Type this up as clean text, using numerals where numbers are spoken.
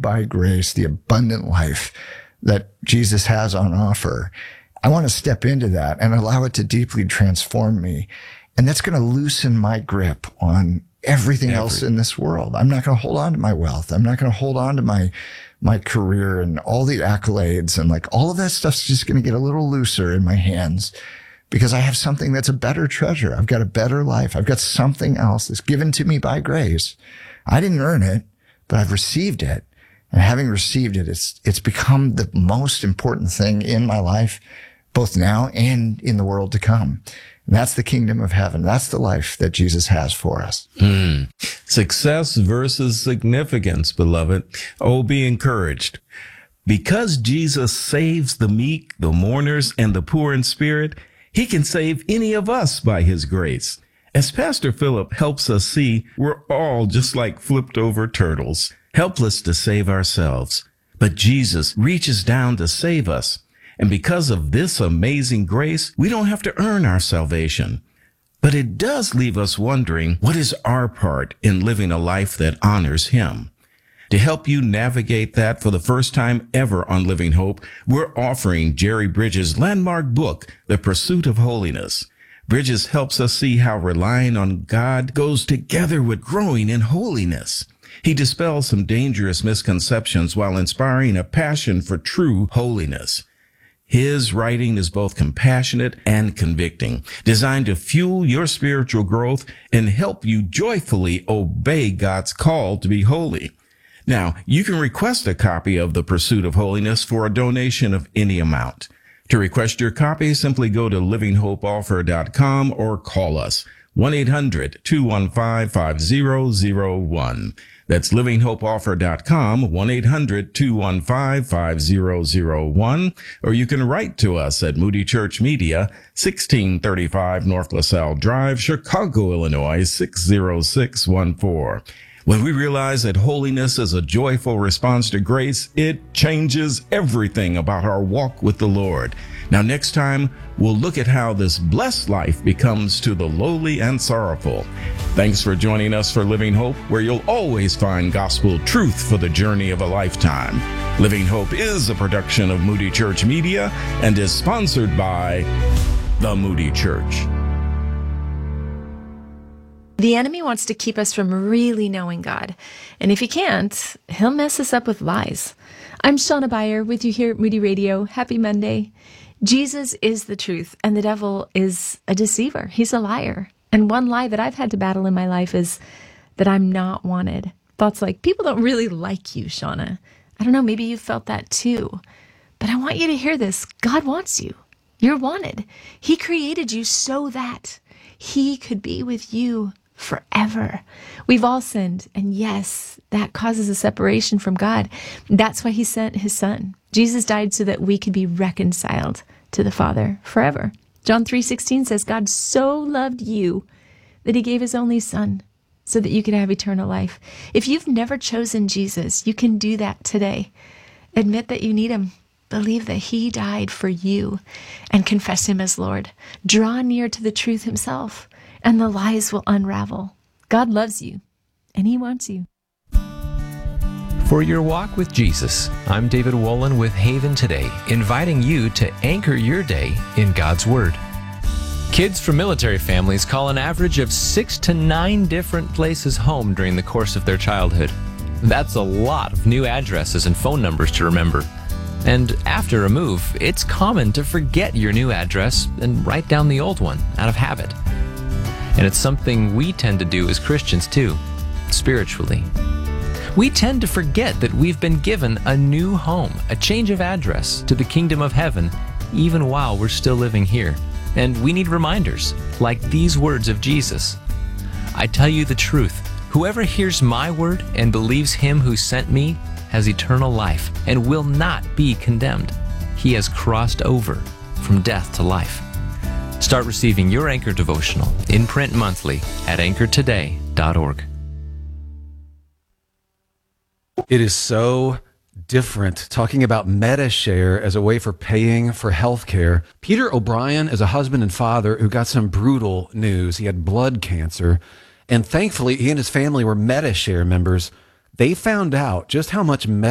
by grace, the abundant life that Jesus has on offer, I want to step into that and allow it to deeply transform me. And that's going to loosen my grip on everything else in this world. I'm not going to hold on to my wealth. I'm not going to hold on to my career and all the accolades, and like all of that stuff's just going to get a little looser in my hands because I have something that's a better treasure. I've got a better life. I've got something else that's given to me by grace. I didn't earn it, but I've received it. And having received it, it's become the most important thing in my life, both now and in the world to come. And that's the kingdom of heaven. That's the life that Jesus has for us. Success versus significance, beloved. Oh, be encouraged. Because Jesus saves the meek, the mourners, and the poor in spirit, he can save any of us by his grace. As Pastor Philip helps us see, we're all just like flipped over turtles, helpless to save ourselves. But Jesus reaches down to save us. And because of this amazing grace, we don't have to earn our salvation. But it does leave us wondering, what is our part in living a life that honors him? To help you navigate that for the first time ever on Living Hope, we're offering Jerry Bridges' landmark book, The Pursuit of Holiness. Bridges helps us see how relying on God goes together with growing in holiness. He dispels some dangerous misconceptions while inspiring a passion for true holiness. His writing is both compassionate and convicting, designed to fuel your spiritual growth and help you joyfully obey God's call to be holy. Now, you can request a copy of The Pursuit of Holiness for a donation of any amount. To request your copy, simply go to livinghopeoffer.com or call us 1-800-215-5001. That's livinghopeoffer.com, 1-800-215-5001. Or you can write to us at Moody Church Media, 1635 North LaSalle Drive, Chicago, Illinois, 60614. When we realize that holiness is a joyful response to grace, it changes everything about our walk with the Lord. Now, next time, we'll look at how this blessed life becomes to the lowly and sorrowful. Thanks for joining us for Living Hope, where you'll always find gospel truth for the journey of a lifetime. Living Hope is a production of Moody Church Media and is sponsored by the Moody Church. The enemy wants to keep us from really knowing God. And if he can't, he'll mess us up with lies. I'm Shauna Beyer with you here at Moody Radio. Happy Monday. Jesus is the truth, and the devil is a deceiver. He's a liar. And one lie that I've had to battle in my life is that I'm not wanted. Thoughts like, people don't really like you, Shauna. I don't know, maybe you felt that too. But I want you to hear this. God wants you. You're wanted. He created you so that he could be with you forever. We've all sinned, and yes, that causes a separation from God. That's why he sent his son. Jesus died so that we could be reconciled to the Father forever. John 3:16 says, God so loved you that he gave his only son so that you could have eternal life. If you've never chosen Jesus, you can do that today. Admit that you need him. Believe that he died for you and confess him as Lord. Draw near to the truth himself, and the lies will unravel. God loves you, and he wants you. For your walk with Jesus, I'm David Wolin with Haven Today, inviting you to anchor your day in God's Word. Kids from military families call an average of 6 to 9 different places home during the course of their childhood. That's a lot of new addresses and phone numbers to remember. And after a move, it's common to forget your new address and write down the old one out of habit. And it's something we tend to do as Christians too, spiritually. We tend to forget that we've been given a new home, a change of address to the kingdom of heaven, even while we're still living here. And we need reminders, like these words of Jesus. I tell you the truth, whoever hears my word and believes him who sent me has eternal life and will not be condemned. He has crossed over from death to life. Start receiving your Anchor devotional in print monthly at anchortoday.org. It is so different talking about MediShare as a way for paying for healthcare. Peter O'Brien is a husband and father who got some brutal news. He had blood cancer, and thankfully he and his family were MediShare members. They found out just how much